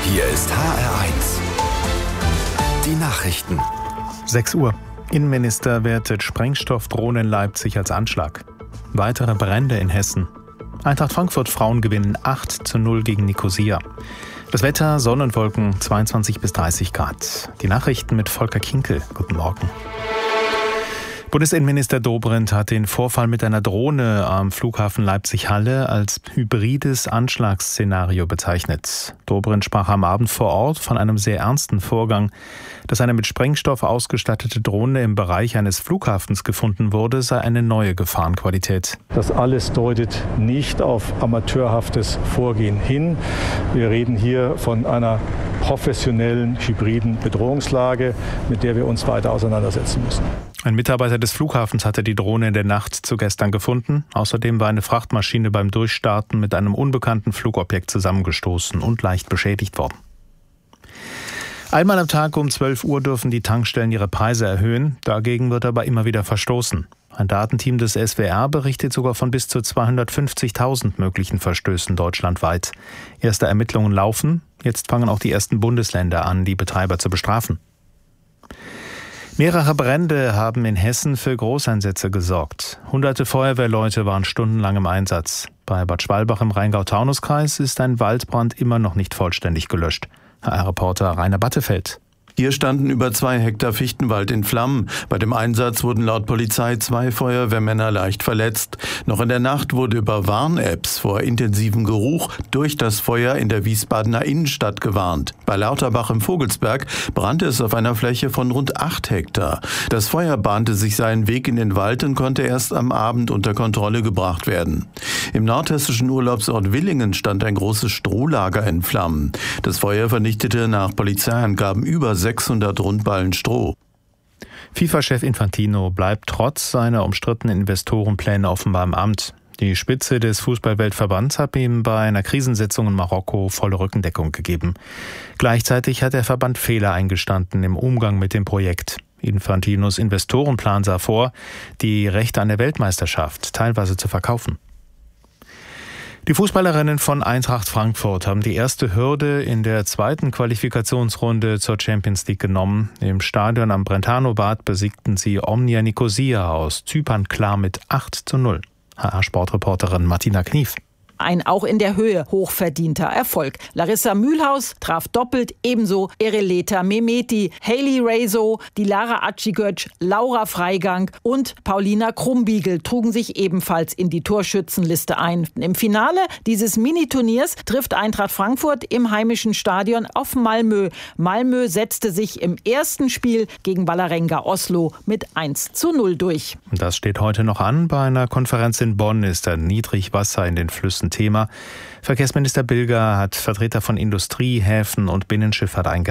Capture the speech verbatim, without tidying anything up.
Hier ist H R eins. Die Nachrichten. sechs Uhr. Innenminister wertet Sprengstoffdrohne in Leipzig als Anschlag. Weitere Brände in Hessen. Eintracht Frankfurt Frauen gewinnen acht zu null gegen Nicosia. Das Wetter, Sonne und Wolken, zweiundzwanzig bis dreißig Grad. Die Nachrichten mit Volker Kinkel. Guten Morgen. Bundesinnenminister Dobrindt hat den Vorfall mit einer Drohne am Flughafen Leipzig-Halle als hybrides Anschlagsszenario bezeichnet. Dobrindt sprach am Abend vor Ort von einem sehr ernsten Vorgang. Dass eine mit Sprengstoff ausgestattete Drohne im Bereich eines Flughafens gefunden wurde, sei eine neue Gefahrenqualität. Das alles deutet nicht auf amateurhaftes Vorgehen hin. Wir reden hier von einer professionellen, hybriden Bedrohungslage, mit der wir uns weiter auseinandersetzen müssen. Ein Mitarbeiter des Flughafens hatte die Drohne in der Nacht zu gestern gefunden. Außerdem war eine Frachtmaschine beim Durchstarten mit einem unbekannten Flugobjekt zusammengestoßen und leicht beschädigt worden. Einmal am Tag um zwölf Uhr dürfen die Tankstellen ihre Preise erhöhen. Dagegen wird aber immer wieder verstoßen. Ein Datenteam des S W R berichtet sogar von bis zu zweihundertfünfzigtausend möglichen Verstößen deutschlandweit. Erste Ermittlungen laufen. Jetzt fangen auch die ersten Bundesländer an, die Betreiber zu bestrafen. Mehrere Brände haben in Hessen für Großeinsätze gesorgt. Hunderte Feuerwehrleute waren stundenlang im Einsatz. Bei Bad Schwalbach im Rheingau-Taunus-Kreis ist ein Waldbrand immer noch nicht vollständig gelöscht. H R-Reporter Rainer Battefeld. Hier standen über zwei Hektar Fichtenwald in Flammen. Bei dem Einsatz wurden laut Polizei zwei Feuerwehrmänner leicht verletzt. Noch in der Nacht wurde über Warn-Apps vor intensivem Geruch durch das Feuer in der Wiesbadener Innenstadt gewarnt. Bei Lauterbach im Vogelsberg brannte es auf einer Fläche von rund acht Hektar. Das Feuer bahnte sich seinen Weg in den Wald und konnte erst am Abend unter Kontrolle gebracht werden. Im nordhessischen Urlaubsort Willingen stand ein großes Strohlager in Flammen. Das Feuer vernichtete nach Polizeiangaben über sechshundert Rundballen Stroh. FIFA-Chef Infantino bleibt trotz seiner umstrittenen Investorenpläne offenbar im Amt. Die Spitze des Fußballweltverbands hat ihm bei einer Krisensitzung in Marokko volle Rückendeckung gegeben. Gleichzeitig hat der Verband Fehler eingestanden im Umgang mit dem Projekt. Infantinos Investorenplan sah vor, die Rechte an der Weltmeisterschaft teilweise zu verkaufen. Die Fußballerinnen von Eintracht Frankfurt haben die erste Hürde in der zweiten Qualifikationsrunde zur Champions League genommen. Im Stadion am Brentano-Bad besiegten sie Omnia Nicosia aus Zypern klar mit acht zu null. H R-Sportreporterin Martina Knief. Ein auch in der Höhe hochverdienter Erfolg. Larissa Mühlhaus traf doppelt, ebenso Ereleta Mehmeti, Hailey Rezo, Dilara Acigöc, Laura Freigang und Paulina Krumbiegel trugen sich ebenfalls in die Torschützenliste ein. Im Finale dieses Mini-Turniers trifft Eintracht Frankfurt im heimischen Stadion auf Malmö. Malmö setzte sich im ersten Spiel gegen Vålerenga Oslo mit eins zu null durch. Das steht heute noch an. Bei einer Konferenz in Bonn ist ein Niedrigwasser in den Flüssen Thema. Verkehrsminister Bilger hat Vertreter von Industrie, Häfen und Binnenschifffahrt eingeladen.